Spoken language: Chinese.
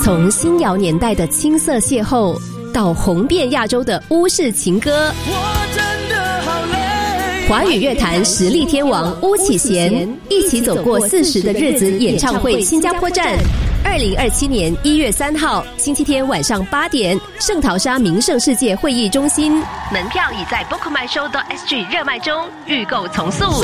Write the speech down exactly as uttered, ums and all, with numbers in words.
从新谣年代的青涩邂逅，到红遍亚洲的巫式情歌，华语乐坛实力天王巫启贤一起走过四十的日子演唱会新加坡站，二零二七年一月三号星期天晚上八点，圣淘沙名胜世界会议中心，门票已在 book my show dot s g 热卖中，预购从速。